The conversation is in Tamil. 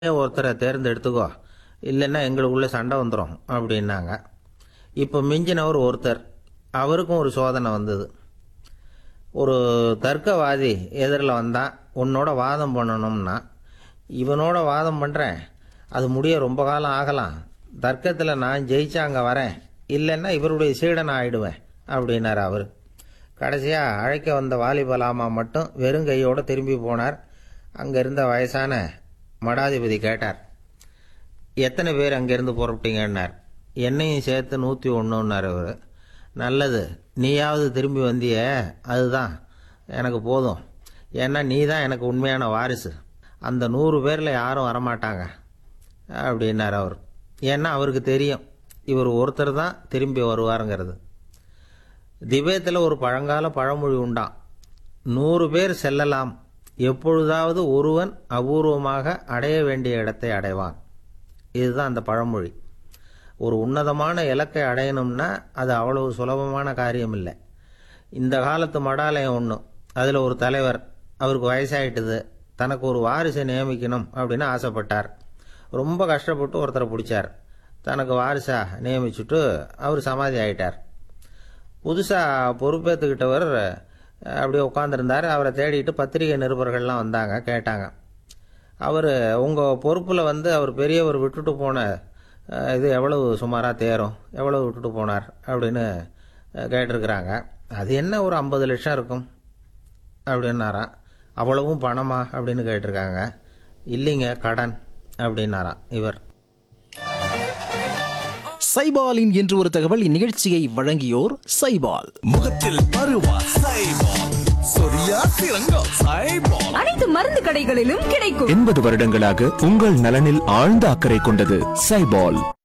ஒருத்தரை தேர்ந்தெடுத்துக்கோ, இல்லைன்னா எங்களுக்குள்ளே சண்டை வந்துடும் அப்படின்னாங்க. இப்போ மிஞ்சினவர் ஒருத்தர், அவருக்கும் ஒரு சோதனை வந்தது. ஒரு தர்க்கவாதி எதிரில் வந்தான், உன்னோட வாதம் பண்ணணும்னா. இவனோட வாதம் பண்ணுறேன், அது முடிய ரொம்ப காலம் ஆகலாம், தர்க்கத்தில் நான் ஜெயிச்சா அங்கே வரேன், இல்லைன்னா இவருடைய சீடனை ஆயிடுவேன் அப்படின்னார் அவர். கடைசியாக அழைக்க வந்த வாலிபலாமா மட்டும் வெறும் கையோடு திரும்பி போனார். அங்கே இருந்த வயசான மடாதிபதி கேட்டார், எத்தனை பேர் அங்கேருந்து புறப்பட்டீங்கன்னார். என்னையும் சேர்த்து 101ன்னார் அவர். நல்லது, நீயாவது திரும்பி வந்திய, அதுதான் எனக்கு போதும். ஏன்னா நீ தான் எனக்கு உண்மையான வாரிசு. அந்த 100 பேரில் யாரும் வரமாட்டாங்க அப்படின்னார் அவர். ஏன்னா அவருக்கு தெரியும் இவர் ஒருத்தர் தான் திரும்பி வருவாருங்கிறது. திபேத்தில் ஒரு பழங்கால பழமொழி உண்டாம், 100 பேர் செல்லலாம், எப்பொழுதாவது ஒருவன் அபூர்வமாக அடைய வேண்டிய இடத்தை அடைவான். இதுதான் அந்த பழமொழி. ஒரு உன்னதமான இலக்கை அடையணும்னா அது அவ்வளவு சுலபமான காரியம் இல்லை. இந்த காலத்து மடாலயம் ஒன்று, அதில் ஒரு தலைவர், அவருக்கு வயசாயிட்டுது, தனக்கு ஒரு வாரிசை நியமிக்கணும் அப்படின்னு ஆசைப்பட்டார். ரொம்ப கஷ்டப்பட்டு ஒருத்தரை பிடிச்சார், தனக்கு வாரிசாக நியமிச்சுட்டு அவர் சமாதி ஆகிட்டார். புதுசாக பொறுப்பேற்றுக்கிட்டவர் அப்படியே உட்காந்துருந்தார். அவரை தேடிட்டு பத்திரிகை நிருபர்கள்லாம் வந்தாங்க, கேட்டாங்க. அவர் உங்கள் பொறுப்பில் அவர் பெரியவர் விட்டுட்டு போன இது எவ்வளவு சுமாராக தேரும், எவ்வளவு விட்டுட்டு போனார் அப்படின்னு கேட்டிருக்கிறாங்க. அது என்ன ஒரு 50 லட்சம் இருக்கும் அப்படின்னாராம். அவ்வளவும் பணமா அப்படின்னு கேட்டிருக்காங்க. இல்லைங்க, கடன் அப்படின்னாராம் இவர். சைபாலின் என்று ஒரு தகவல். இந்நிகழ்ச்சியை வழங்கியோர் சைபால். முகத்தில் பருவா சைபால், சொரியா சிறங்கா சைபால். அனைத்து மருந்து கடைகளிலும் கிடைக்கும். 80 வருடங்களாக உங்கள் நலனில் ஆழ்ந்த அக்கறை கொண்டது சைபால்.